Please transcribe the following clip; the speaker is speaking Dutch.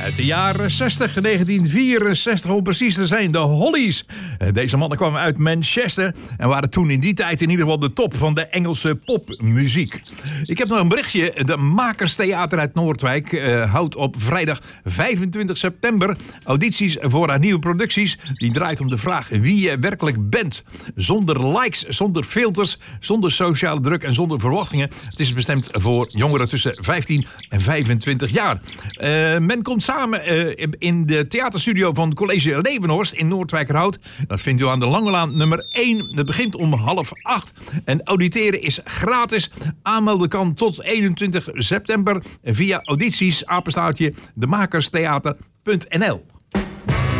Uit de jaren 60, 1964 om precies te zijn, de Hollies. Deze mannen kwamen uit Manchester en waren toen in die tijd in ieder geval de top van de Engelse popmuziek. Ik heb nog een berichtje. De Makerstheater uit Noordwijk houdt op vrijdag 25 september audities voor haar nieuwe producties. Die draait om de vraag wie je werkelijk bent. Zonder likes, zonder filters, zonder sociale druk en zonder verwachtingen. Het is bestemd voor jongeren tussen 15 en 25 jaar. Men komt samen in de theaterstudio van College Leeuwenhorst in Noordwijkerhout. Dat vindt u aan de Langelaan nummer 1. Het begint om 7:30 en auditeren is gratis. Aanmelden kan tot 21 september via audities, @ demakerstheater.nl.